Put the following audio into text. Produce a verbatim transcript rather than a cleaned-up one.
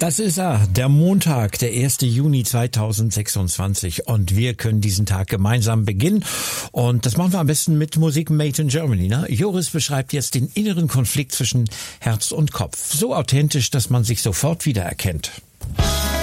Das ist er, der Montag, der erste Juni zweitausendsechsundzwanzig und wir können diesen Tag gemeinsam beginnen und das machen wir am besten mit Musik Made in Germany. Ne? Joris beschreibt jetzt den inneren Konflikt zwischen Herz und Kopf, so authentisch, dass man sich sofort wiedererkennt.